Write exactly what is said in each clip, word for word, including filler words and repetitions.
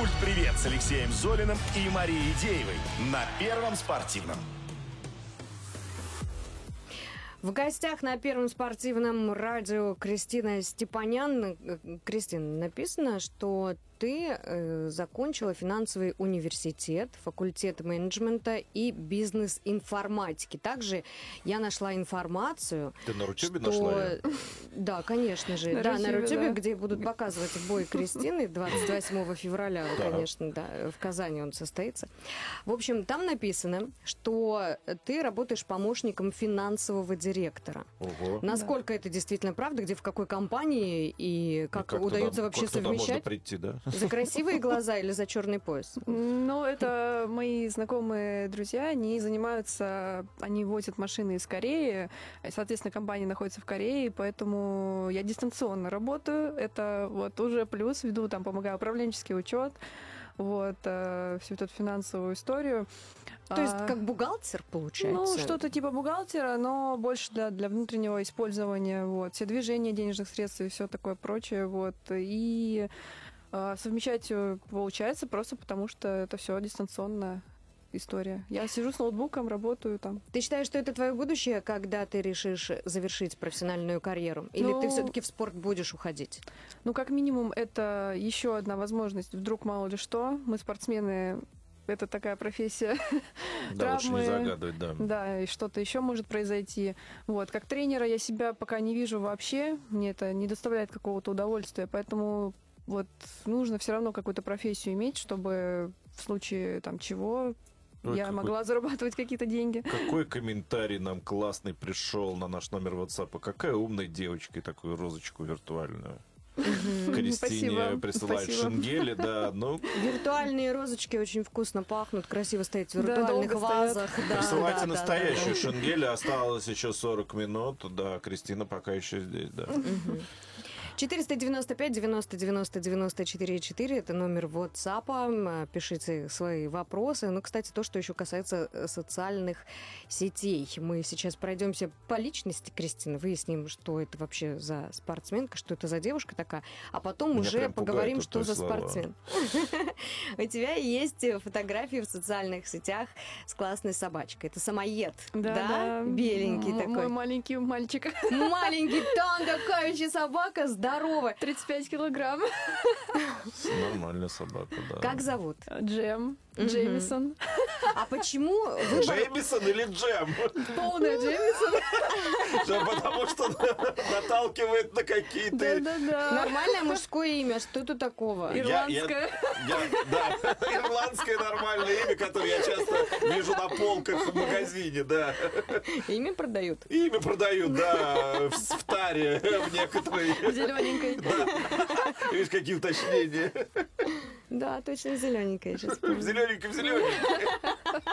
Физкульт-привет с Алексеем Золиным и Марией Деевой на Первом спортивном. В гостях на Первом спортивном радио Кристина Степанян. Кристина, написано, что ты э, закончила финансовый университет, факультет менеджмента и бизнес-информатики. Также я нашла информацию. Ты на Рутюбе что... нашла ее? Да, конечно же. На да, Рутюбе, на Рутюбе, да. где будут показывать бой Кристины двадцать восьмого февраля, конечно, да, в Казани он состоится. В общем, там написано, что ты работаешь помощником финансового директора. Ого. Насколько да. это действительно правда, где в какой компании и как, как удается туда, вообще как туда совмещать? можно прийти, да? За красивые глаза или за черный пояс? Ну, это мои знакомые друзья, они занимаются, они возят машины из Кореи, соответственно, компания находится в Корее, поэтому я дистанционно работаю, это вот уже плюс, веду там, помогаю управленческий учет, вот, э, всю эту финансовую историю. То есть А, как бухгалтер, получается? Ну, что-то типа бухгалтера, но больше для, для внутреннего использования, вот, все движения денежных средств и все такое прочее, вот, и э, совмещать получается просто потому, что это все дистанционная история. Я сижу с ноутбуком, работаю там. Ты считаешь, что это твое будущее, когда ты решишь завершить профессиональную карьеру? Или Ну, ты все-таки в спорт будешь уходить? Ну, как минимум, это еще одна возможность. Вдруг мало ли что. Мы спортсмены, это такая профессия. Да, лучше не загадывать, да. Да, и что-то еще может произойти. Вот. Как тренера я себя пока не вижу вообще. Мне это не доставляет какого-то удовольствия. Поэтому вот нужно все равно какую-то профессию иметь, чтобы в случае там чего... Ой, я какой... могла зарабатывать какие-то деньги. Какой комментарий нам классный пришел на наш номер WhatsApp. Какая умная девочка и такую розочку виртуальную. Кристине Спасибо. присылает Спасибо. шенгели, да, ну... Виртуальные розочки очень вкусно пахнут, красиво стоят в Да, виртуальных долго вазах. Да, Присылайте да, да, настоящую да, шенгели, осталось еще сорок минут, да, Кристина пока еще здесь, да. четыреста девяносто пять девяносто девяносто девяносто четыре четыре это номер WhatsApp. Пишите свои вопросы. Ну, кстати, то, что еще касается социальных сетей. Мы сейчас пройдемся по личности Кристины, выясним, что это вообще за спортсменка, что это за девушка такая, а потом Меня уже прям поговорим, пугает что вот за твои слова. спортсмен. У тебя есть фотографии в социальных сетях с классной собачкой. Это самоед, да? Беленький М- такой. Мой маленький мальчик. Маленький, там такая еще собака, здоровая. тридцать пять килограмм. Нормальная собака, да. Как зовут? Джем. Мгм. Джеймисон. А почему выбор... Джеймисон или Джем? Полная Джеймисон. Да, потому что наталкивает на какие-то... Да-да-да. Нормальное мужское имя, что тут такого? И- Я- я- Ирландское. я- Да, ирландское нормальное имя, которое я часто вижу на полках в магазине, да. Имя продают? Имя продают, да, в, в таре в некоторые. Зелененькой. Да. Видишь, какие уточнения. Да, точно зелененькая сейчас. В зелененьком, в зелененьком.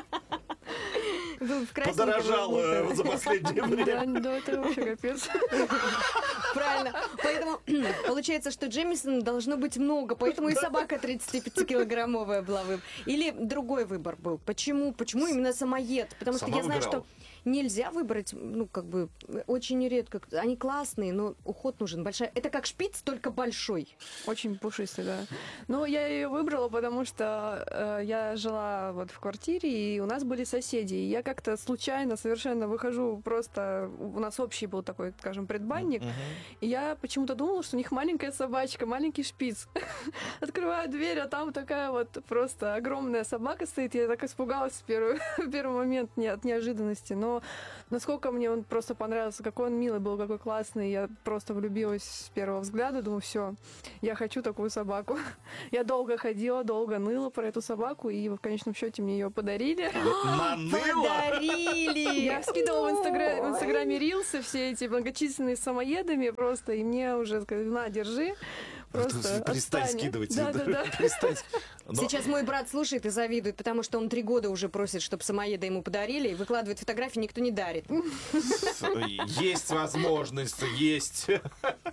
В красненьком. Подорожал э, вот за последнее время. Да, да, это вообще капец. Правильно. Поэтому получается, что Джеймисон должно быть много, поэтому и собака тридцатипятикилограммовая была выбор. Или другой выбор был. Почему? Почему именно самоед? Потому что Сама я знаю, выбирала. что нельзя выбрать, ну, как бы, очень редко. Они классные, но уход нужен большой. Это как шпиц, только большой. Очень пушистый, да. Ну, я ее выбрала, потому что э, я жила вот в квартире, и у нас были соседи. И я как-то случайно совершенно выхожу просто... У нас общий был такой, скажем, предбанник. И я почему-то думала, что у них маленькая собачка, маленький шпиц. Открываю дверь, а там такая вот просто огромная собака стоит. Я так испугалась в первый, в первый момент не, от неожиданности. Но насколько мне он просто понравился, какой он милый был, какой классный. Я просто влюбилась с первого взгляда. Думаю, все, я хочу такую собаку. Я долго ходила, долго ныла про эту собаку, и в конечном счете мне ее подарили. Наныла? Подарили! Я скидывала в, инстагра... в инстаграме рилсы все эти многочисленные с самоедами просто, и мне уже сказали, на, держи. Просто Перестань отстань. скидывать. Да, да, да. Перестань. Но- Сейчас мой брат слушает и завидует, потому что он три года уже просит, чтобы самоеда ему подарили, и выкладывает фотографии, никто не дарит. Есть возможность, есть.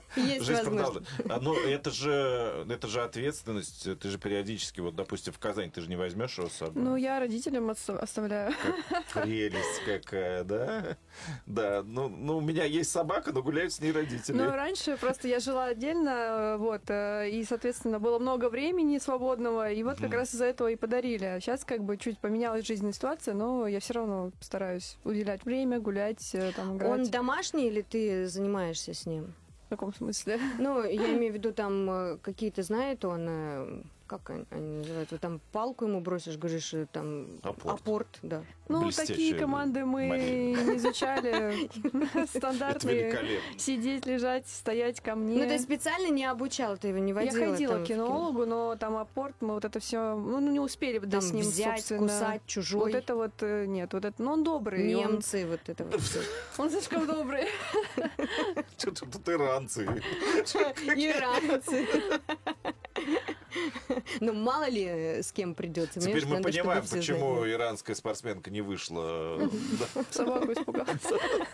Есть Жизнь возможность. продолжается. А, ну, это же, это же ответственность. Ты же периодически, вот, допустим, в Казань, ты же не возьмешь его с собой. Ну, я родителям отста- оставляю. Как прелесть какая, да? Да, ну, ну, у меня есть собака, но гуляют с ней родители. Ну, раньше просто я жила отдельно, вот, э, и, соответственно, было много времени свободного, и вот как Мгм. раз из-за этого и подарили. А сейчас как бы чуть поменялась жизненная ситуация, но я все равно стараюсь уделять время, гулять, э, там, играть. Он домашний или ты занимаешься с ним? В каком смысле? Ну, я имею в виду, там э, какие-то знает он, э, как они, они называют, вот там палку ему бросишь, говоришь, э, там Апорт. да. Ну, Блестящая такие команды мы Марина. не изучали. Это Стандартные. великолепно. Сидеть, лежать, стоять ко мне. Ну, ты специально не обучал, ты его не Я водила? ходила там к в кино? кинологу, но там апорт, мы вот это все, ну, не успели бы да, Там с ним, взять, собственно. кусать, чужой, Вот это вот э, нет, вот это, ну он добрый, он, немцы, вот это вот всё. он слишком добрый. Что-то тут иранцы. Иранцы. Ну, мало ли, э, с кем придется. Теперь мы Надо, чтобы понимаем, все почему знали. иранская спортсменка не вышла. Да. Собаку испугался.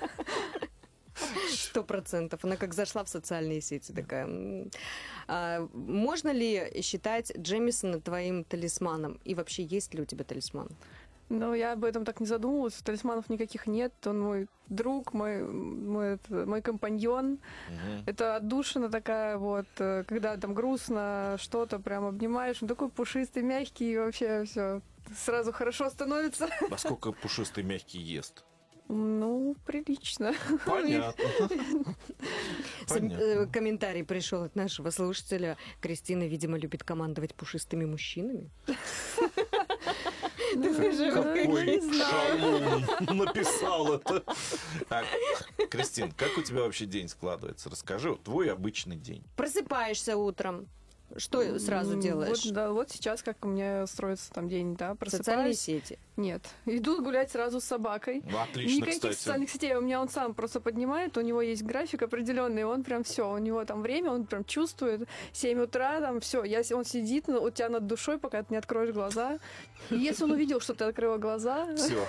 Сто процентов. Она как зашла в социальные сети такая. м. А, можно ли считать Джемисона твоим талисманом? И вообще, есть ли у тебя талисман? Но я об этом так не задумывалась, талисманов никаких нет, он мой друг, мой, мой, это, мой компаньон. Мгм. Это отдушина такая вот, э, когда там грустно, что-то прям обнимаешь, он такой пушистый, мягкий, и вообще все сразу хорошо становится. А сколько пушистый мягкий ест? Ну, прилично. Понятно. С- Понятно. э, Комментарий пришел от нашего слушателя. Кристина, видимо, любит командовать пушистыми мужчинами. Ну, не Какой знаю. шалун написал это. Так, Кристин, как у тебя вообще день складывается? Расскажи, вот твой обычный день. Просыпаешься утром. Что сразу М, делаешь? Вот, да, вот сейчас как у меня строится там день, да, Социальные просыпаюсь. сети. Нет, иду гулять сразу с собакой. Ну, отлично, Никаких кстати. социальных сетей, у меня он сам просто поднимает, у него есть график определенный, он прям все, у него там время, он прям чувствует, семь утра, там все, я, он сидит ну, у тебя над душой, пока ты не откроешь глаза. И если он увидел, что ты открыла глаза, Все.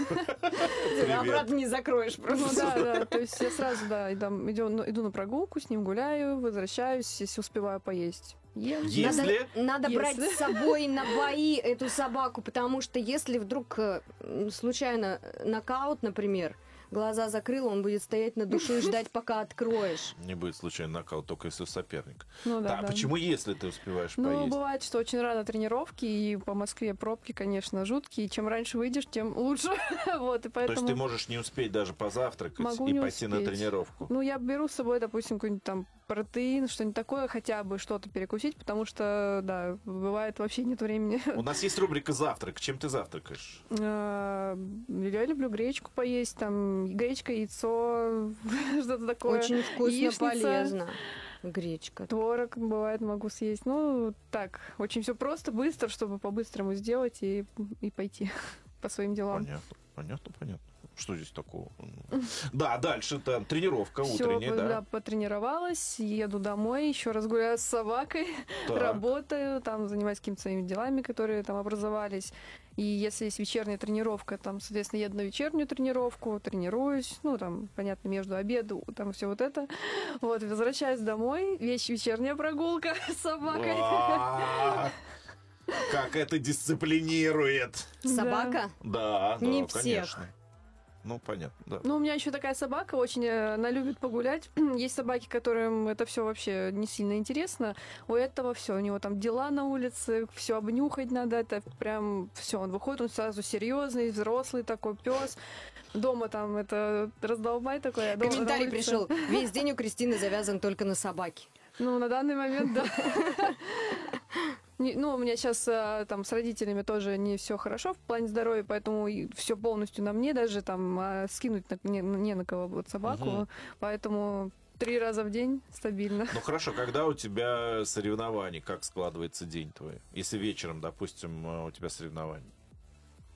Обратно не закроешь ну просто. да, да, то есть я сразу, да, иду, иду, ну, иду на прогулку, с ним гуляю, возвращаюсь, если успеваю поесть. Ем. Если... Надо, надо Если. брать с собой на бои эту собаку, потому что если вдруг э, м, случайно нокаут, например, глаза закрыл, он будет стоять на душе и ждать, пока откроешь. Не будет случайно нокаут, только если соперник. Ну да, Да, да. почему если ты успеваешь Ну, поесть? бывает, что очень рано тренировки, и по Москве пробки, конечно, жуткие. Чем раньше выйдешь, тем лучше. Вот, и То есть поэтому... ты можешь не успеть даже позавтракать Могу и не пойти на успеть. тренировку? Ну, я беру с собой, допустим, какой-нибудь там протеин, что-нибудь такое, хотя бы что-то перекусить, потому что, да, бывает, вообще нет времени. У нас есть рубрика «Завтрак». Чем ты завтракаешь? А, Я люблю гречку поесть, там, гречка, яйцо, что-то такое. Очень вкусно, Яичница. полезно. Гречка. Творог, бывает, могу съесть. Ну, так, очень все просто, быстро, чтобы по-быстрому сделать и, и пойти по своим делам. Понятно, понятно, понятно. Что здесь такого? Да, дальше там тренировка Всё, утренняя, да, да. потренировалась, еду домой, еще раз гуляю с собакой, Так. работаю, там занимаюсь какими-то своими делами, которые там образовались. И если есть вечерняя тренировка, там, соответственно, еду на вечернюю тренировку, тренируюсь, ну, там, понятно, между обеду, там, все вот это. Вот, возвращаюсь домой, веч- вечерняя прогулка с собакой. А, Как это дисциплинирует. Собака? Да, да, Не всех. конечно. Ну, понятно, да. Ну, у меня еще такая собака, очень э, она любит погулять. Есть собаки, которым это все вообще не сильно интересно. У этого все, у него там дела на улице, все обнюхать надо, это прям все. Он выходит, он сразу серьезный, взрослый такой пес. Дома там это раздолбай такой. а дома на Комментарий улице- пришел. Весь день у Кристины завязан только на собаке. Ну, на данный момент, да. Не- Ну, у меня сейчас там с родителями тоже не все хорошо в плане здоровья, поэтому все полностью на мне, даже там а, скинуть на- не, не на кого вот собаку, Мгм. поэтому три раза в день стабильно. Ну хорошо, когда у тебя соревнования, как складывается день твой? Если вечером, допустим, э, у тебя соревнования.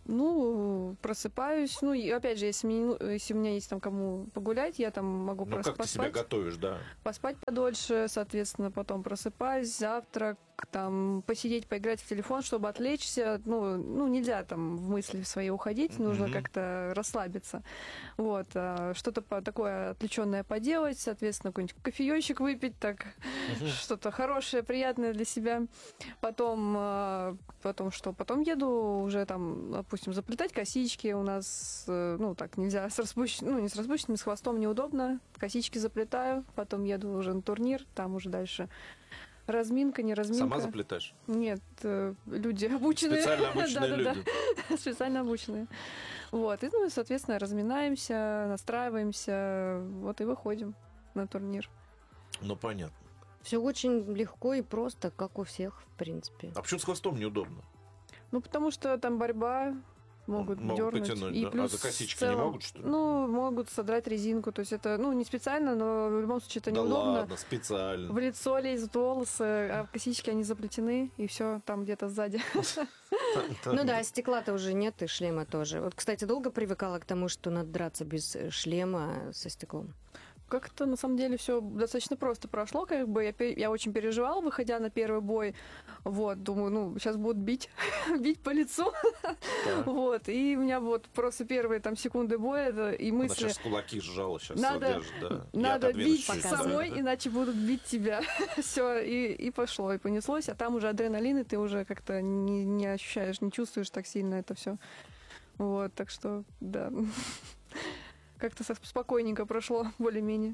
Ну, просыпаюсь. Ну, и опять же, если, мне, ну, если у меня есть там кому погулять, я там могу Ну, просто как ты себя поспать. готовишь, да? Поспать подольше, соответственно, потом просыпаюсь, завтрак, там, посидеть, поиграть в телефон, чтобы отвлечься. Ну, ну нельзя там в мысли свои уходить, нужно Мгм. как-то расслабиться. Вот, а, что-то по- такое отвлеченное поделать, соответственно, какой-нибудь кофеечек выпить, так, что-то хорошее, приятное для себя. Потом, а, потом что? Потом еду уже там, допустим, заплетать косички. У нас, э, ну, так нельзя с распущенными, ну, не с распущенными, с хвостом неудобно. Косички заплетаю, потом еду уже на турнир, там уже дальше разминка, не разминка. Сама заплетаешь? Нет, э, люди обученные. Специально обученные Да-да-да. люди. Специально обученные. Вот, и, ну, и, соответственно, разминаемся, настраиваемся, вот и выходим на турнир. Ну, понятно. Все очень легко и просто, как у всех, в принципе. А почему с хвостом неудобно? Ну, потому что там борьба, могут, Могут дернуть. потянуть, и да? А плюс за косички в целом, не могут, что ли? Ну, могут содрать резинку. То есть это, ну, не специально, но в любом случае это Да неудобно. ладно, специально. В лицо лезут волосы, а косички, они заплетены, и все там где-то сзади. Ну да, стекла-то уже нет, и шлема тоже. Вот, кстати, долго привыкала к тому, что надо драться без шлема со стеклом? Как-то на самом деле все достаточно просто прошло, как бы я, пе- я очень переживала, выходя на первый бой, вот, думаю, ну, сейчас будут бить, бить по лицу, Так. вот, и у меня вот просто первые там секунды боя, это, и Она мысли, сейчас кулаки сжала, сейчас Надо- держит, да. Я надо отодвинусь бить чуть-чуть, самой, да. иначе будут бить тебя, все, и, и пошло, и понеслось, а там уже адреналин, и ты уже как-то не, не ощущаешь, не чувствуешь так сильно это все, вот, так что, да, как-то со- спокойненько прошло, более-менее.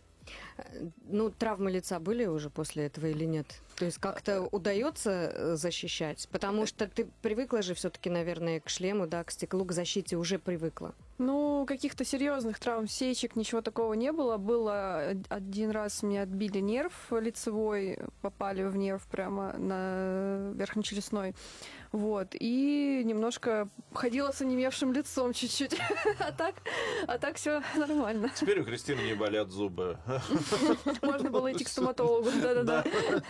Ну, травмы лица были уже после этого или нет? То есть как-то удается э, защищать? Потому что ты привыкла же все-таки, наверное, к шлему, да, к стеклу, к защите уже привыкла. Ну, каких-то серьезных травм, сечек, ничего такого не было. Было од- один раз мне отбили нерв лицевой, попали в нерв прямо на верхнечелюстной. Вот. И немножко ходила с онемевшим лицом чуть-чуть. А так, а так все нормально. Теперь у Кристины не болят зубы. Можно было идти к стоматологу. Да-да-да.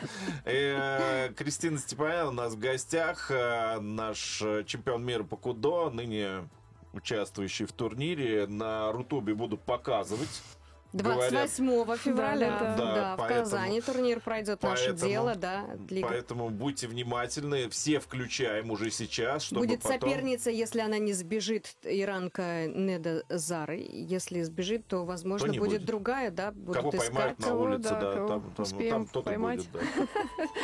Э, Кристина Степанян у нас в гостях, э, наш э, чемпион мира по кудо, ныне участвующий в турнире. На Рутубе будут показывать. двадцать восьмого февраля, Да, да, да, в поэтому- Казани турнир пройдет. Наше поэтому- дело, да, Лига. Поэтому будьте внимательны, все включаем уже сейчас, чтобы Будет потом... соперница, если она не сбежит, иранка Неда Зары. Если сбежит, то, возможно, То не будет, будет. другая, да, будут Кого искать. поймают на кого, улице, да, да, кого там, там, успеем там кто-то поймать. будет, да.